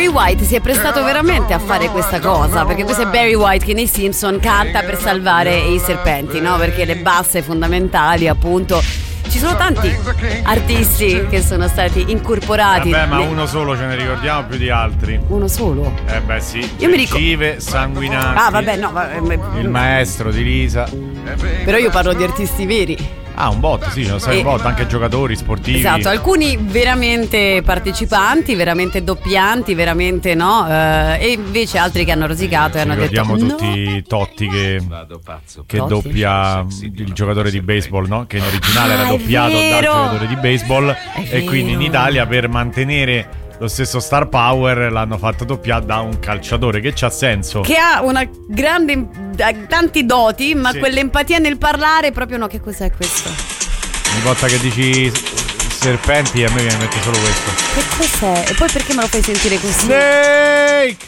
Barry White si è prestato veramente a fare questa cosa, perché questo è Barry White che nei Simpson canta per salvare i serpenti, no? Perché le basse fondamentali, appunto, ci sono tanti artisti che sono stati incorporati. Vabbè, ma uno solo ce ne ricordiamo più di altri. Uno solo? Beh sì. Io mi ricordo. Cive, Sanguinanti. Ah vabbè, no, il maestro di Lisa. Però io parlo di artisti veri. Ah, un botto, sì, ce ne sono un botto, anche giocatori sportivi. Esatto, alcuni veramente partecipanti, veramente doppianti, veramente no, e invece altri che hanno rosicato e hanno detto ricordiamo tutti Totti che Totti? doppia il giocatore di baseball, no? Che in originale era doppiato dal giocatore di baseball e quindi in Italia per mantenere lo stesso star power l'hanno fatto doppiare da un calciatore, che c'ha senso, che ha una grande tanti doti, ma quell'empatia nel parlare proprio no. Che cos'è questo? Ogni volta che dici serpenti a me viene in mente solo questo. Che cos'è? E poi perché me lo fai sentire così? Snake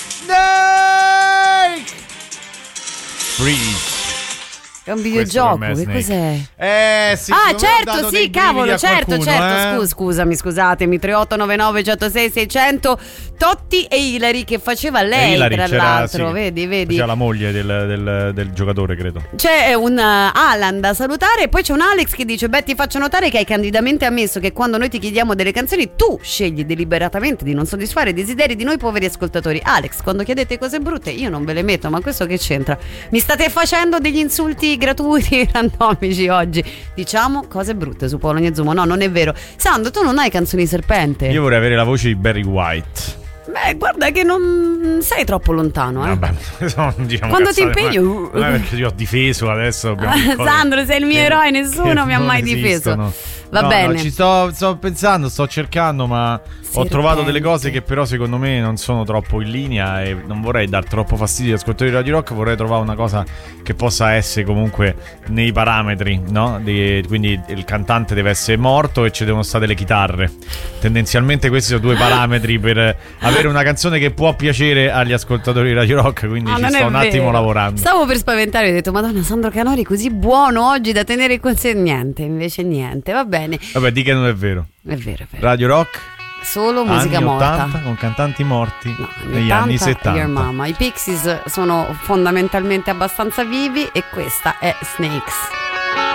Freeze. È un videogioco, che cos'è? Sì, certo, sì, cavolo, certo. Scusatemi, 3899 106 600. Totti e Hilary, che faceva lei, Hilary, tra l'altro, sì. vedi. C'è la moglie del giocatore, credo. C'è un Alan da salutare e poi c'è un Alex che dice: beh, ti faccio notare che hai candidamente ammesso che quando noi ti chiediamo delle canzoni tu scegli deliberatamente di non soddisfare i desideri di noi poveri ascoltatori. Alex, quando chiedete cose brutte io non ve le metto, ma questo che c'entra? Mi state facendo degli insulti gratuiti randomici oggi. Diciamo cose brutte su Paolo Zumo. No, non è vero. Sandro, tu non hai canzoni serpente? Io vorrei avere la voce di Barry White. Beh, guarda che non sei troppo lontano, Vabbè, diciamo quando ti impegni non è perché ti ho difeso adesso. Sandro, sei il mio eroe, nessuno mi ha mai difeso. Va bene. Ci sto pensando, sto cercando, ma ho trovato delle cose che però secondo me non sono troppo in linea e non vorrei dar troppo fastidio agli ascoltatori di Radio Rock. Vorrei trovare una cosa che possa essere comunque nei parametri, no? Quindi il cantante deve essere morto e ci devono stare le chitarre. Tendenzialmente questi sono due parametri per avere una canzone che può piacere agli ascoltatori di Radio Rock, quindi ci sto un attimo lavorando. Stavo per spaventare, ho detto madonna, Sandro Canori così buono oggi da tenere con sé. Niente, invece niente, va bene. Vabbè, di che non è vero. È vero. Radio Rock, solo musica anni morta 80 con cantanti morti, negli 80, anni 70. Your Mama. I Pixies sono fondamentalmente abbastanza vivi e questa è Snakes.